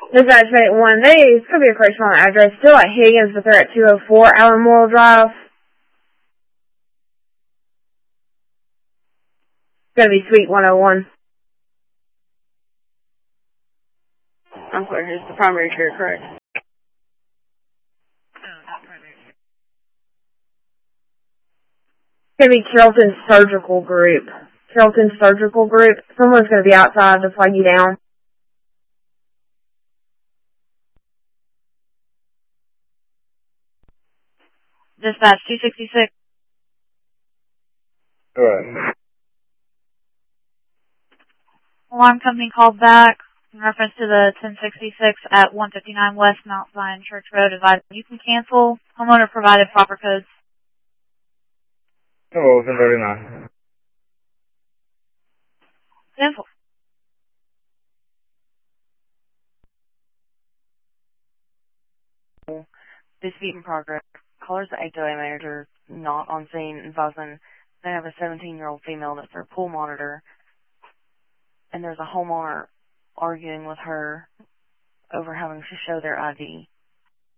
Dispatch Unit 1, this could be a correction on the address. Still at Higgins, but they're at 204 Allen Memorial Drive. It's going to be Suite 101. I'm sorry, here's the primary care, correct? It's going to be Carrollton Surgical Group. Carrollton Surgical Group. Someone's going to be outside to flag you down. Dispatch 266. Alright. Alarm company called back in reference to the 1066 at 159 West Mount Zion Church Road. Advised you can cancel. Homeowner provided proper codes. Oh, 1039. Cancel. Dispute in progress. Callers the HOA manager not on scene advising they have a 17-year-old female that's their pool monitor, and there's a homeowner arguing with her over having to show their ID.